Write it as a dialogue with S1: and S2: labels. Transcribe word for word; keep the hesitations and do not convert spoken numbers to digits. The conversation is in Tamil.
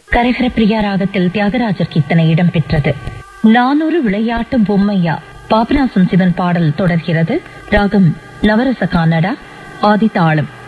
S1: கரகர பிரியா ராகத்தில் தியாகராஜர் கீர்த்தனை இடம்பெற்றது. நான் ஒரு விளையாட்டு பொம்மையா பாபநாசம் சிவன் பாடல் தொடர்கிறது. ராகம் நவரச கானடா, ஆதிதாளம்.